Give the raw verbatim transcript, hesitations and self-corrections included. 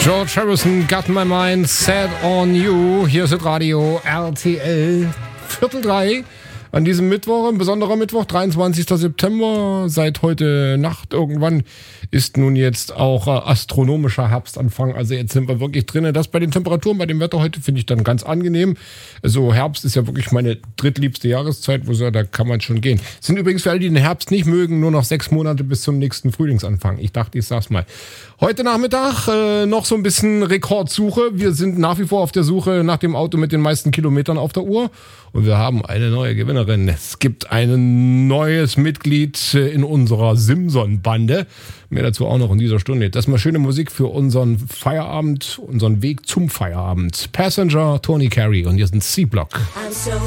George Harrison, Got My Mind Set on You. Hier ist das Radio R T L, Viertel drei. An diesem Mittwoch, ein besonderer Mittwoch, dreiundzwanzigster September. Seit heute Nacht irgendwann ist nun jetzt auch äh, astronomischer Herbstanfang. Also jetzt sind wir wirklich drin. Das bei den Temperaturen, bei dem Wetter heute finde ich dann ganz angenehm. Also Herbst ist ja wirklich meine drittliebste Jahreszeit, wo so, da kann man schon gehen. Es sind übrigens für alle, die den Herbst nicht mögen, nur noch sechs Monate bis zum nächsten Frühlingsanfang. Ich dachte, ich sag's mal. Heute Nachmittag äh, noch so ein bisschen Rekordsuche. Wir sind nach wie vor auf der Suche nach dem Auto mit den meisten Kilometern auf der Uhr. Und wir haben eine neue Gewinnerin. Es gibt ein neues Mitglied in unserer Simson-Bande. Mehr dazu auch noch in dieser Stunde. Das ist mal schöne Musik für unseren Feierabend, unseren Weg zum Feierabend. Passenger, Tony Carey und hier sind C-Block.